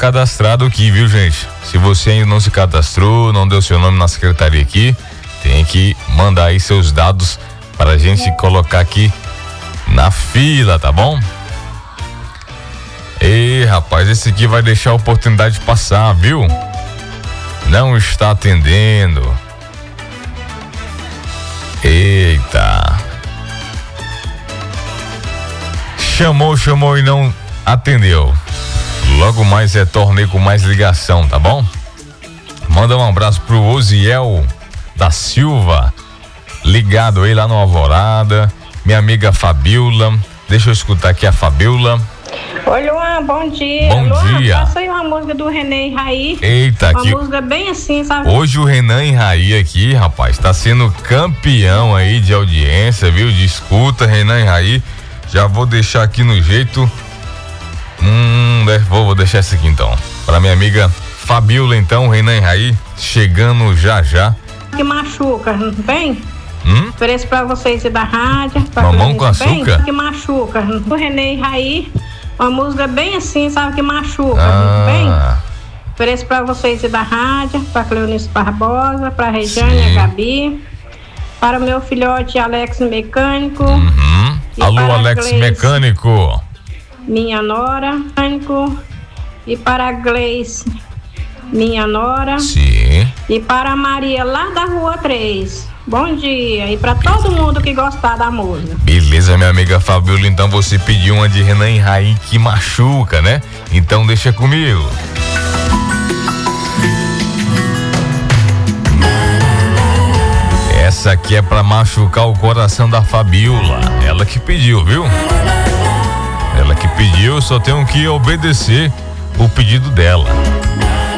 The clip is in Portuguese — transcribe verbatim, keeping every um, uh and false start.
cadastrado aqui, viu, gente? Se você ainda não se cadastrou, não deu seu nome na secretaria aqui, tem que mandar aí seus dados para a gente colocar aqui na fila, tá bom? Ei, rapaz, esse aqui vai deixar a oportunidade de passar, viu? Não está atendendo. Eita. Chamou, chamou e não atendeu. Logo mais retornei com mais ligação, tá bom? Manda um abraço pro Osiel da Silva, ligado aí lá no Alvorada. Minha amiga Fabiola, deixa eu escutar aqui a Fabiola. Oi, Luan, bom dia. Bom Luan, dia. passa aí uma música do Renan e Raí. Eita, uma aqui. Uma música bem assim, sabe? Hoje o Renan e Raí aqui, rapaz, tá sendo campeão aí de audiência, viu? De escuta, Renan e Raí. Já vou deixar aqui no jeito. Hum, vou, vou deixar esse aqui então. Pra minha amiga Fabiola, então, Renan e Raí, chegando já já. Que machuca, não tem? Hum? Ofereço pra vocês da rádio. Mamão com açúcar? Bem, que machuca. O Renan e Raí, uma música bem assim, sabe? Que machuca, ah. não tem? Ofereço pra vocês da rádio, pra Cleonice Barbosa, pra Regiane e a Gabi, para o meu filhote Alex Mecânico. Uhum. Alô, Alex Gleice, Mecânico. Minha nora, mecânico. E para a Gleice, minha nora. Sim. E para a Maria lá da Rua três. Bom dia. E para todo mundo que gostar da música. Beleza, minha amiga Fabiola. Então você pediu uma de Renan e Raí que machuca, né? Então deixa comigo. Essa aqui é pra machucar o coração da Fabiola. Ela que pediu, viu? Ela que pediu, eu só tenho que obedecer o pedido dela.